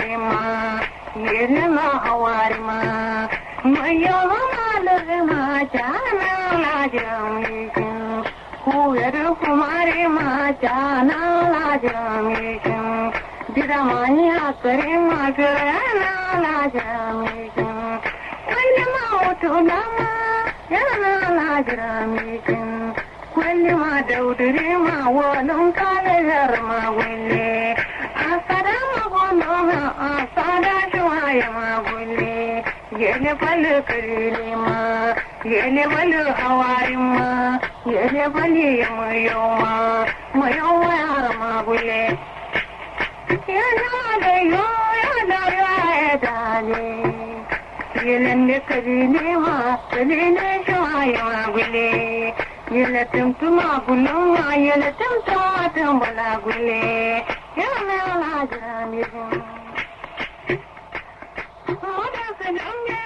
ma yelma hawarima mayama larma jana la jamikin kuyar kumare ma jana la jamikin diramanya kare ma jana la jamikin wani mautu nama yana la jamikin wani ma daudure ma wani kalayar ma wani asada ma gona asada shuwaye ma wani yele balu karile ma yele balu hawarin ma yele bali mayo yar ma wani yana da yo yana ya dale yele karile ma karile shuwaye ma wani yele tumtuma bulunga yele tumtuma tumbala gule yana la jami'in.